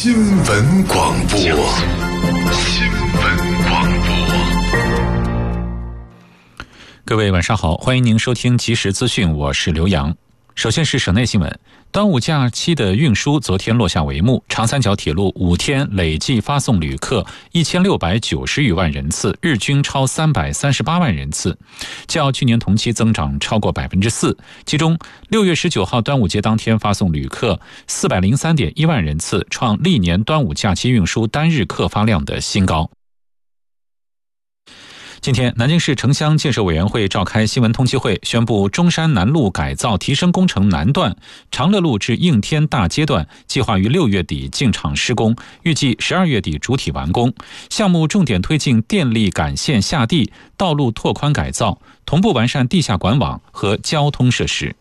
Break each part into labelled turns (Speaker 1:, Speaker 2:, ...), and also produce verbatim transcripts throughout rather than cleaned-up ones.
Speaker 1: 新闻广播。新闻广播。
Speaker 2: 各位晚上好，欢迎您收听即时资讯，我是刘洋。首先是省内新闻，端午假期的运输昨天落下帷幕，长三角铁路五天累计发送旅客一千六百九十余万人次，日均超三百三十八万人次，较去年同期增长超过百分之四。其中，六月十九号端午节当天发送旅客四百零三点一万人次，创历年端午假期运输单日客发量的新高。今天，南京市城乡建设委员会召开新闻通气会，宣布中山南路改造提升工程南段长乐路至应天大街段计划于六月底进场施工，预计十二月底主体完工。项目重点推进电力干线下地、道路拓宽改造，同步完善地下管网和交通设施。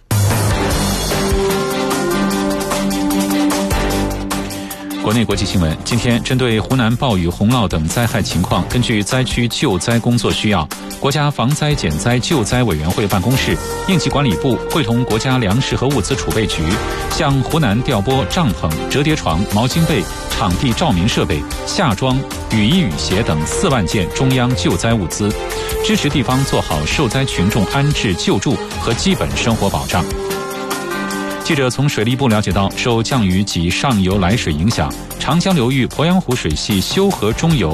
Speaker 2: 国内国际新闻，今天针对湖南暴雨、洪涝等灾害情况，根据灾区救灾工作需要，国家防灾减灾救灾委员会办公室、应急管理部会同国家粮食和物资储备局，向湖南调拨帐篷、折叠床、毛巾被、场地照明设备、夏装、雨衣雨鞋等四万件中央救灾物资，支持地方做好受灾群众安置救助和基本生活保障。记者从水利部了解到，受降雨及上游来水影响，长江流域鄱阳湖水系修河中游